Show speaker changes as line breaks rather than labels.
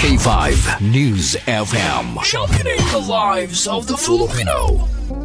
K5 News FM, championing the lives of the Filipino.